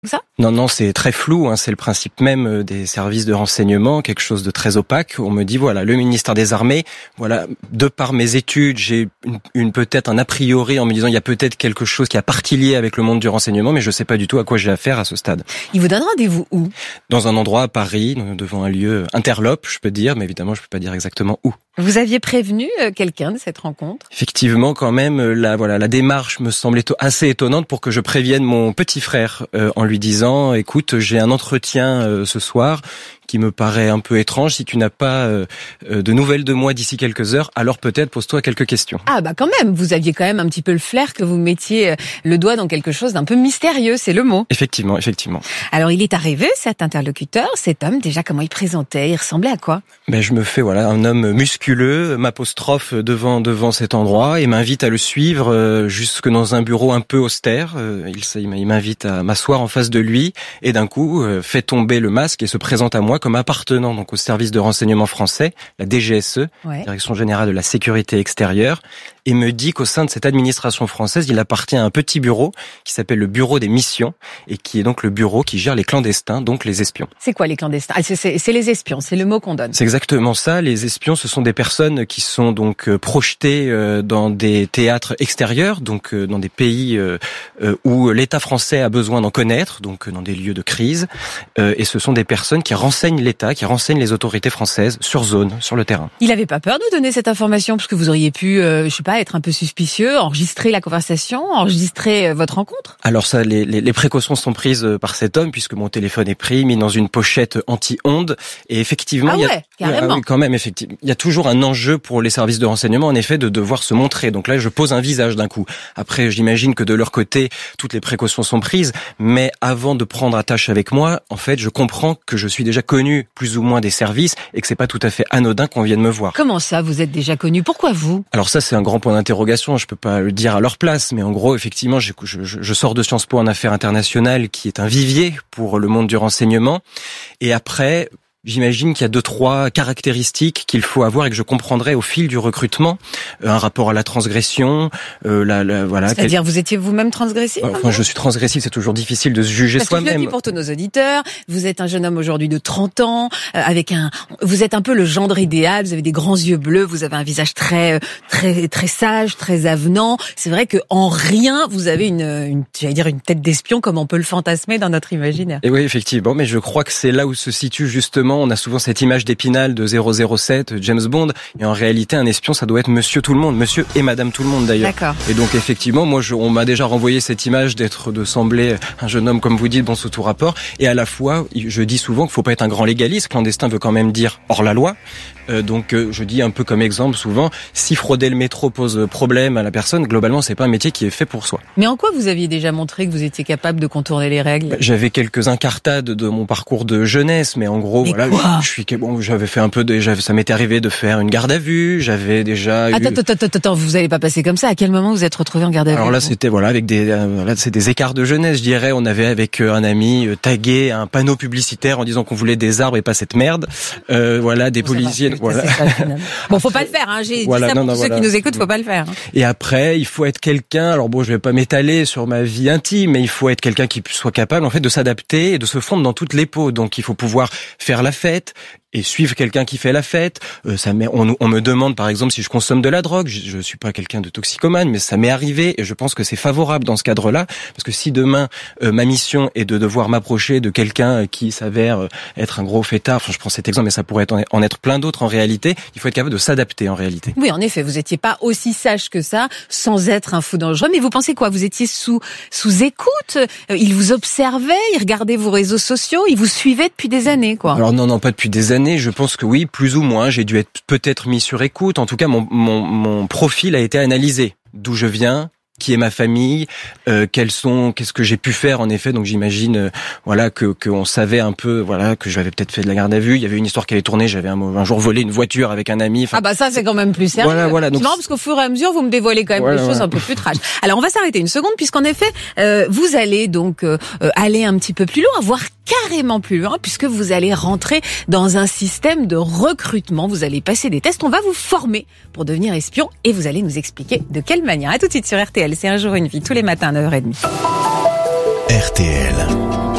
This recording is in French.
Ça ? Non, c'est très flou, hein, c'est le principe même des services de renseignement, quelque chose de très opaque. On me dit, voilà, le ministère des Armées, voilà, de par mes études, j'ai peut-être un a priori en me disant, il y a peut-être quelque chose qui a partie liée avec le monde du renseignement, mais je sais pas du tout à quoi j'ai affaire à ce stade. Il vous donne rendez-vous où ? Dans un endroit à Paris, devant un lieu interlope, je peux dire, mais évidemment, je peux pas dire exactement où. Vous aviez prévenu quelqu'un de cette rencontre ? Effectivement, quand même, la démarche me semblait assez étonnante pour que je prévienne mon petit frère en lui disant, écoute, j'ai un entretien ce soir qui me paraît un peu étrange. Si tu n'as pas de nouvelles de moi d'ici quelques heures, alors peut-être pose-toi quelques questions. Ah bah quand même, vous aviez quand même un petit peu le flair que vous mettiez le doigt dans quelque chose d'un peu mystérieux, c'est le mot. Effectivement. Alors il est arrivé, cet interlocuteur, cet homme, déjà comment il présentait, il ressemblait à quoi ? Je me fais un homme musculeux, m'apostrophe devant cet endroit et m'invite à le suivre jusque dans un bureau un peu austère. Il m'invite à m'asseoir en face de lui et d'un coup fait tomber le masque et se présente à moi comme appartenant donc au service de renseignement français, la DGSE, Direction Générale de la Sécurité Extérieure, et me dit qu'au sein de cette administration française, il appartient à un petit bureau qui s'appelle le Bureau des Missions et qui est donc le bureau qui gère les clandestins, donc les espions. C'est quoi les clandestins ? C'est les espions, c'est le mot qu'on donne. C'est exactement ça. Les espions, ce sont des personnes qui sont donc projetées dans des théâtres extérieurs, donc dans des pays où l'État français a besoin d'en connaître, donc dans des lieux de crise. Et ce sont des personnes qui renseignent l'État, qui renseignent les autorités françaises sur zone, sur le terrain. Il avait pas peur de vous donner cette information parce que vous auriez pu, être un peu suspicieux, enregistrer la conversation, enregistrer votre rencontre ? Alors ça, les précautions sont prises par cet homme puisque mon téléphone est pris, mis dans une pochette anti-ondes et effectivement, carrément. Oui, quand même, effectivement, il y a toujours un enjeu pour les services de renseignement, en effet, de devoir se montrer. Donc là, je pose un visage d'un coup. Après, j'imagine que de leur côté, toutes les précautions sont prises, mais avant de prendre attache avec moi, en fait, je comprends que je suis déjà connu plus ou moins des services et que c'est pas tout à fait anodin qu'on vienne me voir. Comment ça, vous êtes déjà connu ? Pourquoi vous ? Alors ça, c'est un grand point d'interrogation. Je peux pas le dire à leur place, mais en gros, effectivement, je sors de Sciences Po en affaires internationales, qui est un vivier pour le monde du renseignement. Et après, j'imagine qu'il y a 2-3 caractéristiques qu'il faut avoir et que je comprendrai au fil du recrutement. Un rapport à la transgression, voilà. C'est-à-dire, vous étiez vous-même transgressif ? Enfin, je suis transgressif, c'est toujours difficile de se juger soi-même. Parce que je le dis pour tous nos auditeurs, vous êtes un jeune homme aujourd'hui de 30 ans, vous êtes un peu le gendre idéal, vous avez des grands yeux bleus, vous avez un visage très sage, très avenant. C'est vrai que en rien, vous avez une tête d'espion comme on peut le fantasmer dans notre imaginaire. Et oui, effectivement, mais je crois que c'est là où se situe justement. On a souvent cette image d'Épinal de 007, James Bond, et en réalité, un espion, ça doit être Monsieur Tout le Monde, Monsieur et Madame Tout le Monde d'ailleurs. D'accord. Et donc effectivement, moi, on m'a déjà renvoyé cette image de sembler un jeune homme, comme vous dites, bon sous tout rapport, et à la fois, je dis souvent qu'il faut pas être un grand légaliste. Clandestin veut quand même dire hors la loi. Donc je dis un peu comme exemple souvent, si frauder le métro pose problème à la personne, globalement, c'est pas un métier qui est fait pour soi. Mais en quoi vous aviez déjà montré que vous étiez capable de contourner les règles ? J'avais quelques incartades de mon parcours de jeunesse, mais en gros, j'avais fait un peu ça m'était arrivé de faire une garde à vue, j'avais déjà Attends, vous avez pas passé comme ça. À quel moment vous êtes retrouvé en garde à vue ? Alors là, c'était avec c'est des écarts de jeunesse, je dirais. On avait avec un ami tagué un panneau publicitaire en disant qu'on voulait des arbres et pas cette merde. Des policiers. Voilà. Bon, faut pas le faire. J'ai dit ça pour ceux qui nous écoutent, faut pas le faire. Et après, il faut être quelqu'un. Alors bon, je vais pas m'étaler sur ma vie intime, mais il faut être quelqu'un qui soit capable en fait de s'adapter et de se fondre dans toutes les peaux. Donc il faut pouvoir faire la fête et suivre quelqu'un qui fait la fête. On me demande par exemple si je consomme de la drogue. Je suis pas quelqu'un de toxicomane, mais ça m'est arrivé et je pense que c'est favorable dans ce cadre-là, parce que si demain ma mission est de devoir m'approcher de quelqu'un qui s'avère être un gros fêtard, enfin je prends cet exemple, mais ça pourrait en être plein d'autres en réalité, il faut être capable de s'adapter en réalité. Oui, en effet, vous étiez pas aussi sage que ça, sans être un fou dangereux. Mais vous pensez quoi ? Vous étiez sous écoute ? Il vous observait, il regardait vos réseaux sociaux, il vous suivait depuis des années, quoi. Alors non, pas depuis des années. Je pense que oui, plus ou moins. J'ai dû être peut-être mis sur écoute. En tout cas, mon profil a été analysé. D'où je viens, qui est ma famille, qu'est-ce que j'ai pu faire en effet. Donc j'imagine que on savait un peu que j'avais peut-être fait de la garde à vue. Il y avait une histoire qui avait tourné, j'avais un jour volé une voiture avec un ami. Ah bah ça c'est quand même plus sérieux. Voilà. Donc, c'est marrant parce qu'au fur et à mesure vous me dévoilez quand même des choses un peu plus trash. Alors on va s'arrêter une seconde puisqu'en effet vous allez donc aller un petit peu plus loin, voire carrément plus loin, puisque vous allez rentrer dans un système de recrutement. Vous allez passer des tests, on va vous former pour devenir espion et vous allez nous expliquer de quelle manière. À tout de suite sur RTL, c'est Un jour une vie, tous les matins à 9h30. RTL.